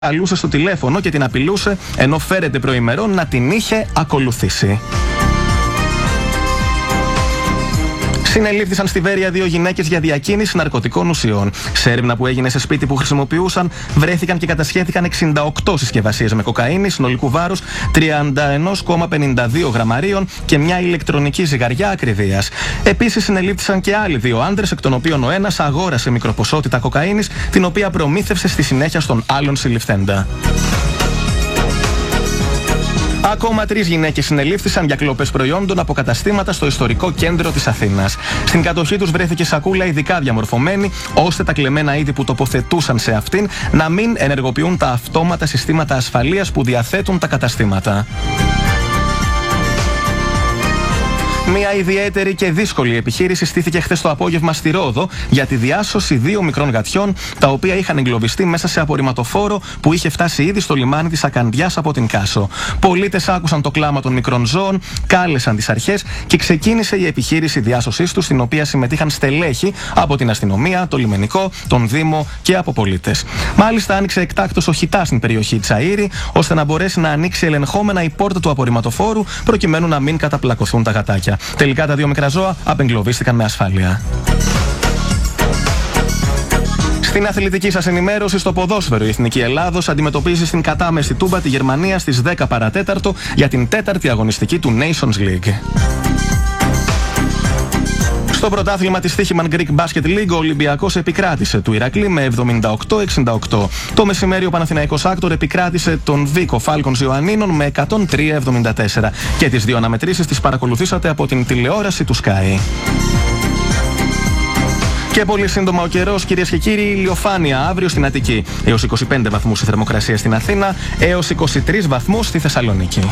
καλούσε στο τηλέφωνο και την απειλούσε ενώ φέρεται προημερών να την είχε ακολουθήσει. Συνελήφθησαν στη Βέρεια 2 γυναίκες για διακίνηση ναρκωτικών ουσιών. Σε έρευνα που έγινε σε σπίτι που χρησιμοποιούσαν, βρέθηκαν και κατασχέθηκαν 68 συσκευασίες με κοκαίνη συνολικού βάρους 31,52 γραμμαρίων και μια ηλεκτρονική ζυγαριά ακριβίας. Επίσης, συνελήφθησαν και άλλοι 2 άντρες, εκ των οποίων ο ένας αγόρασε μικροποσότητα κοκαίνης, την οποία προμήθευσε στη συνέχεια στον άλλον συλληφθέντα. Ακόμα 3 γυναίκες συνελήφθησαν για κλοπές προϊόντων από καταστήματα στο ιστορικό κέντρο της Αθήνας. Στην κατοχή τους βρέθηκε σακούλα ειδικά διαμορφωμένη, ώστε τα κλεμμένα είδη που τοποθετούσαν σε αυτήν να μην ενεργοποιούν τα αυτόματα συστήματα ασφαλείας που διαθέτουν τα καταστήματα. Μια ιδιαίτερη και δύσκολη επιχείρηση στήθηκε χθες το απόγευμα στη Ρόδο για τη διάσωση 2 μικρών γατιών, τα οποία είχαν εγκλωβιστεί μέσα σε απορριμματοφόρο που είχε φτάσει ήδη στο λιμάνι της Ακανδιάς από την Κάσο. Πολίτες άκουσαν το κλάμα των μικρών ζώων, κάλεσαν τις αρχές και ξεκίνησε η επιχείρηση διάσωσής τους, στην οποία συμμετείχαν στελέχη από την αστυνομία, το λιμενικό, τον Δήμο και από πολίτες. Μάλιστα, άνοιξε εκτάκτος ο χιτάς στην περιοχή Τσαΐρη, ώστε να μπορέσει να ανοίξει ελεγχόμενα η πόρτα του απορριμματοφόρου, προκειμένου να μην καταπλακωθούν τα γατάκια. Τελικά τα 2 μικρά ζώα απεγκλωβίστηκαν με ασφάλεια. Στην αθλητική σας ενημέρωση, στο ποδόσφαιρο, η Εθνική Ελλάδος αντιμετωπίζει στην κατάμεση Τούμπα τη Γερμανία στις 10 παρατέταρτο για την 4η αγωνιστική του Nations League. Στο πρωτάθλημα της Στοίχημαν Greek Basket League, ο Ολυμπιακός επικράτησε του Ηρακλή με 78-68. Το μεσημέρι ο Παναθηναϊκός Άκτορ επικράτησε τον Βίκο Φάλκονς Ιωαννίνων με 103-74. Και τις 2 αναμετρήσεις τις παρακολουθήσατε από την τηλεόραση του Sky. Και πολύ σύντομα ο καιρός, κυρίες και κύριοι, ηλιοφάνεια αύριο στην Αττική. Έως 25 βαθμούς η θερμοκρασία στην Αθήνα, έως 23 βαθμούς στη Θεσσαλονίκη.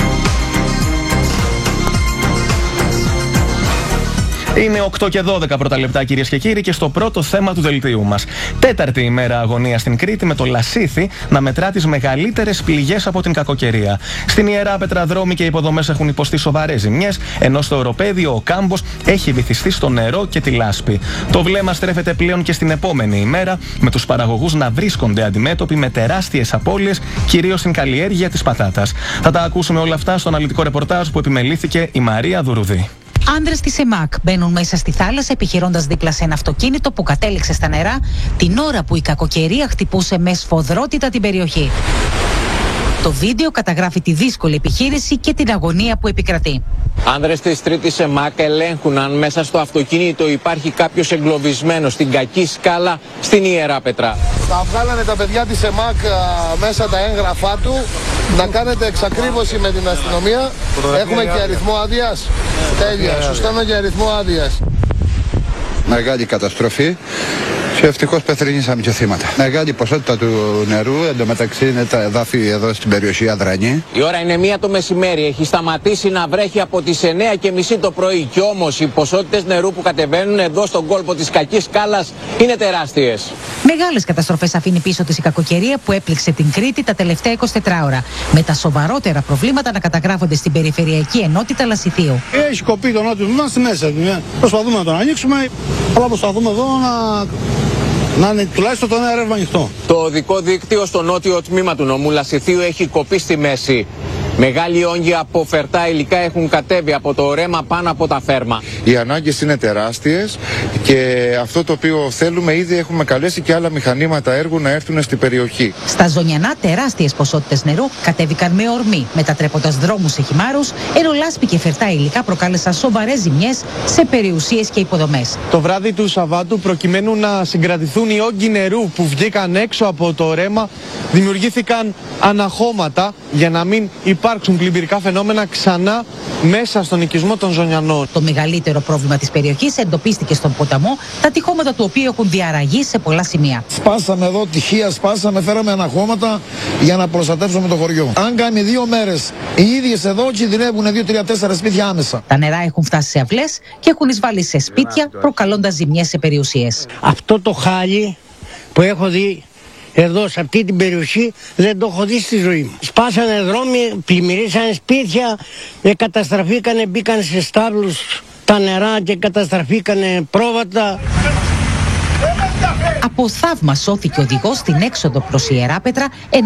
Είναι 8 και 12 πρώτα λεπτά, κυρίες και κύριοι, και στο πρώτο θέμα του δελτίου μας. 4η ημέρα αγωνία στην Κρήτη, με το Λασίθι να μετρά τις μεγαλύτερες πληγές από την κακοκαιρία. Στην Ιερά Πέτρα δρόμοι και υποδομές έχουν υποστεί σοβαρές ζημιές, ενώ στο οροπέδιο ο κάμπος έχει βυθιστεί στο νερό και τη λάσπη. Το βλέμμα στρέφεται πλέον και στην επόμενη ημέρα, με τους παραγωγούς να βρίσκονται αντιμέτωποι με τεράστιες απώλειες, κυρίως στην καλλιέργεια της πατάτας. Θα τα ακούσουμε όλα αυτά στο αναλυτικό ρεπορτάζ που επιμελήθηκε η Μαρία Δουρουδή. Άνδρες της ΕΜΑΚ μπαίνουν μέσα στη θάλασσα επιχειρώντας δίπλα σε ένα αυτοκίνητο που κατέληξε στα νερά την ώρα που η κακοκαιρία χτυπούσε με σφοδρότητα την περιοχή. Το βίντεο καταγράφει τη δύσκολη επιχείρηση και την αγωνία που επικρατεί. Άνδρες της Τρίτης ΕΜΑΚ ελέγχουν αν μέσα στο αυτοκίνητο υπάρχει κάποιος εγκλωβισμένος στην κακή σκάλα στην Ιερά Πέτρα. Θα βγάλανε τα παιδιά της ΕΜΑΚ μέσα τα έγγραφά του, να κάνετε εξακρίβωση με την αστυνομία. Έχουμε και αριθμό άδειας. Τέλεια, σου στέλνω και αριθμό άδειας. Μεγάλη καταστροφή. Και ευτυχώς πεθρενήσαμε και θύματα. Μεγάλη ποσότητα του νερού, εντωμεταξύ είναι τα εδάφη εδώ στην περιοχή Αδρανή. Η ώρα είναι 1 το μεσημέρι, έχει σταματήσει να βρέχει από τις 9:30 το πρωί. Κι όμως οι ποσότητες νερού που κατεβαίνουν εδώ στον κόλπο της κακής σκάλας είναι τεράστιες. Μεγάλες καταστροφές αφήνει πίσω της η κακοκαιρία που έπληξε την Κρήτη τα τελευταία 24 ώρα. Με τα σοβαρότερα προβλήματα να καταγράφονται στην Περιφερειακή Ενότητα Λασιθίου. Έχει κοπεί το νότιο μας μέσα. Προσπαθούμε να τον ανοίξουμε, αλλά προσπαθούμε εδώ να είναι τουλάχιστον το ένα ρεύμα ανοιχτό. Το οδικό δίκτυο στο νότιο τμήμα του νομού Λασιθίου έχει κοπεί στη μέση. Μεγάλοι όγκοι από φερτά υλικά έχουν κατέβει από το ρέμα πάνω από τα φέρμα. Οι ανάγκες είναι τεράστιες και αυτό το οποίο θέλουμε, ήδη έχουμε καλέσει και άλλα μηχανήματα έργου να έρθουν στην περιοχή. Στα Ζωνιανά τεράστιες ποσότητες νερού κατέβηκαν με ορμή, μετατρέποντας δρόμους σε χυμάρους, ενώ λάσπη και φερτά υλικά προκάλεσαν σοβαρές ζημιές σε περιουσίες και υποδομές. Το βράδυ του Σαββάτου, προκειμένου να συγκρατηθούν οι όγκοι νερού που βγήκαν έξω από το ρέμα, δημιουργήθηκαν αναχώματα για να μην υπάρξουν πλημμυρικά φαινόμενα ξανά μέσα στον οικισμό των Ζωνιανών. Το μεγαλύτερο πρόβλημα της περιοχής εντοπίστηκε στον ποταμό, τα τυχώματα του οποίου έχουν διαραγεί σε πολλά σημεία. Σπάσαμε εδώ τυχεία, φέραμε αναχώματα για να προστατεύσουμε το χωριό. Αν κάνει 2 μέρες οι ίδιες εδώ κινδυνεύουν 2, 3, 4 σπίτια άμεσα. Τα νερά έχουν φτάσει σε αυλές και έχουν εισβάλει σε σπίτια, προκαλώντας ζημιές σε περιουσίες. Αυτό το χάλι που έχω δει εδώ σε αυτή την περιοχή δεν το έχω δει στη ζωή μου. Σπάσανε δρόμοι, πλημμυρίσανε σπίτια, καταστραφήκανε, μπήκαν σε στάβλους τα νερά και καταστραφήκανε πρόβατα. Από θαύμα σώθηκε ο οδηγός στην έξοδο προς Ιεράπετρα,